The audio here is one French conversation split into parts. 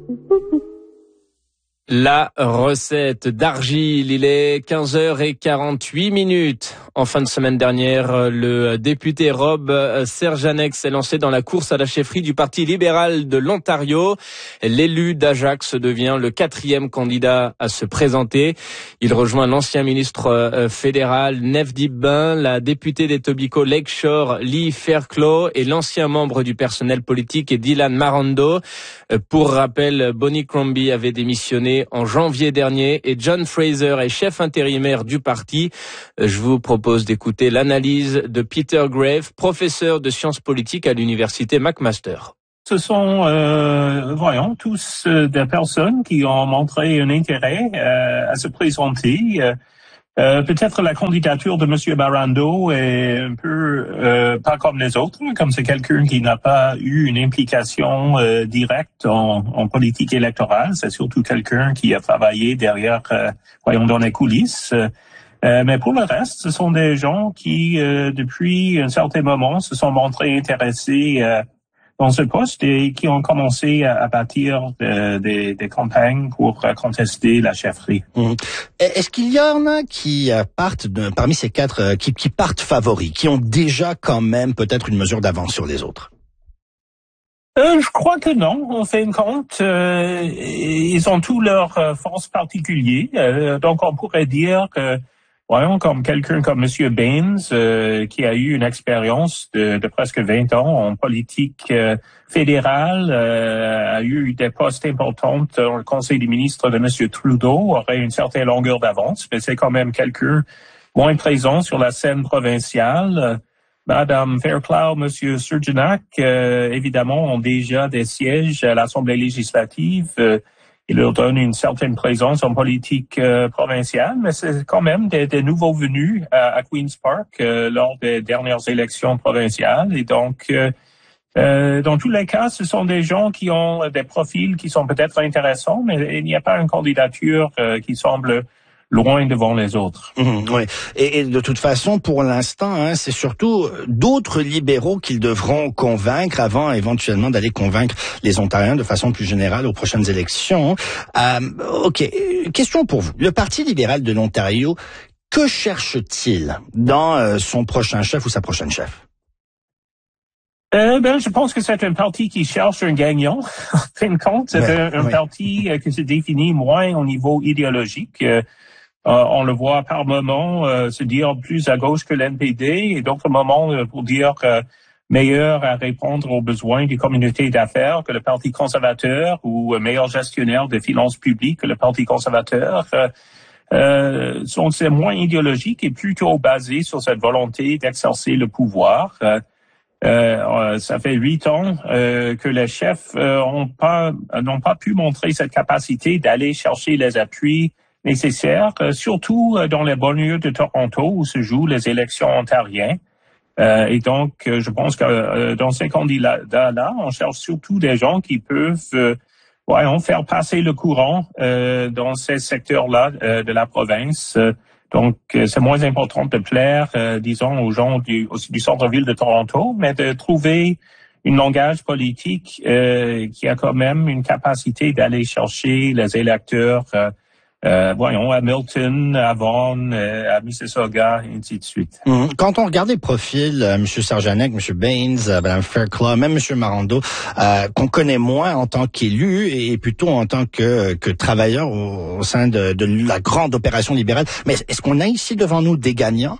La recette d'argile, il est 15h48. En fin de semaine dernière, le député Rob Serjanek s'est lancé dans la course à la chefferie du Parti libéral de l'Ontario. L'élu d'Ajax devient le 4e candidat à se présenter. Il rejoint l'ancien ministre fédéral Nev Dibben, la députée d'Etobicoke Lakeshore Lee Fairclough et l'ancien membre du personnel politique Dylan Marando. Pour rappel, Bonnie Crombie avait démissionné en janvier dernier et John Fraser est chef intérimaire du parti. Je vous propose d'écouter l'analyse de Peter Grave, professeur de sciences politiques à l'université McMaster. Ce sont, tous des personnes qui ont montré un intérêt à se présenter. Peut-être la candidature de Monsieur Marando est un peu pas comme les autres, comme c'est quelqu'un qui n'a pas eu une implication directe en politique électorale. C'est surtout quelqu'un qui a travaillé derrière, dans les coulisses. Mais pour le reste, ce sont des gens qui, depuis un certain moment, se sont montrés intéressés dans ce poste et qui ont commencé à bâtir des campagnes pour contester la chefferie. Est-ce qu'il y en a qui partent parmi ces quatre, qui partent favoris, qui ont déjà quand même peut-être une mesure d'avance sur les autres? Je crois que non. En fin de compte, ils ont tous leurs forces particulières. Donc, on pourrait dire que comme quelqu'un comme Monsieur Baines, qui a eu une expérience de presque 20 ans en politique fédérale, a eu des postes importants dans le Conseil des ministres de Monsieur Trudeau, aurait une certaine longueur d'avance, mais c'est quand même quelqu'un moins présent sur la scène provinciale. Madame Fairclough, Monsieur Serjanek, évidemment, ont déjà des sièges à l'Assemblée législative. Il leur donne une certaine présence en politique provinciale, mais c'est quand même des nouveaux venus à Queen's Park lors des dernières élections provinciales. Et donc, dans tous les cas, ce sont des gens qui ont des profils qui sont peut-être intéressants, mais il n'y a pas une candidature qui semble loin devant les autres. Oui. Et de toute façon, pour l'instant, c'est surtout d'autres libéraux qu'ils devront convaincre avant éventuellement d'aller convaincre les Ontariens de façon plus générale aux prochaines élections. OK. Question pour vous. Le Parti libéral de l'Ontario, que cherche-t-il dans son prochain chef ou sa prochaine chef? Je pense que c'est un parti qui cherche un gagnant. En fin de compte, c'est un parti qui se définit moins au niveau idéologique. On le voit par moment se dire plus à gauche que l'NPD et d'autres moments pour dire meilleur à répondre aux besoins des communautés d'affaires que le Parti conservateur ou meilleur gestionnaire des finances publiques que le Parti conservateur. Donc c'est moins idéologique et plutôt basé sur cette volonté d'exercer le pouvoir. Ça fait 8 ans que les chefs n'ont pas pu montrer cette capacité d'aller chercher les appuis nécessaires, surtout dans les banlieues de Toronto où se jouent les élections ontariennes. Et donc, je pense que dans ces candidats-là, on cherche surtout des gens qui peuvent faire passer le courant dans ces secteurs-là de la province. Donc, c'est moins important de plaire, disons, aux gens du centre-ville de Toronto, mais de trouver un langage politique qui a quand même une capacité d'aller chercher les électeurs à Milton, à Vaughan, à Mississauga, et ainsi de suite. Quand on regarde les profils, M. Serjanek, M. Baines, Mme Fairclough, même M. Marando, qu'on connaît moins en tant qu'élu et plutôt en tant que travailleur au sein de la grande opération libérale, mais est-ce qu'on a ici devant nous des gagnants?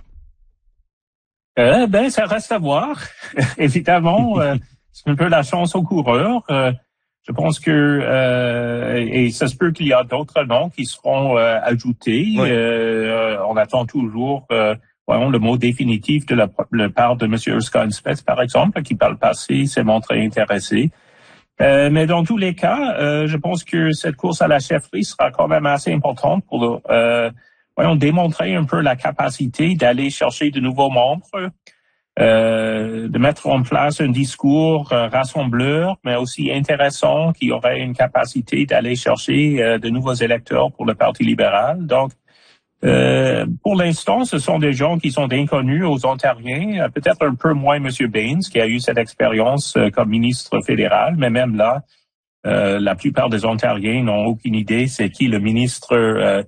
Ça reste à voir. Évidemment, c'est un peu la chance aux coureurs. Je pense que et ça se peut qu'il y a d'autres noms qui seront ajoutés. Oui. On attend toujours le mot définitif de la part de M. Erskine Spence, par exemple, qui par le passé s'est montré intéressé. Mais dans tous les cas, je pense que cette course à la chefferie sera quand même assez importante pour démontrer un peu la capacité d'aller chercher de nouveaux membres. De mettre en place un discours rassembleur, mais aussi intéressant, qui aurait une capacité d'aller chercher de nouveaux électeurs pour le Parti libéral. Donc, pour l'instant, ce sont des gens qui sont inconnus aux Ontariens, peut-être un peu moins M. Baines, qui a eu cette expérience comme ministre fédéral, mais même là, la plupart des Ontariens n'ont aucune idée c'est qui le ministre,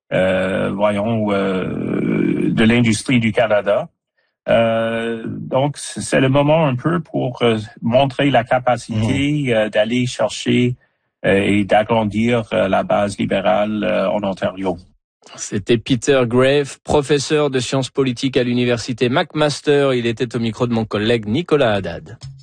de l'industrie du Canada. Donc, c'est le moment un peu pour montrer la capacité d'aller chercher et d'agrandir la base libérale en Ontario. C'était Peter Graefe, professeur de sciences politiques à l'université McMaster. Il était au micro de mon collègue Nicolas Haddad.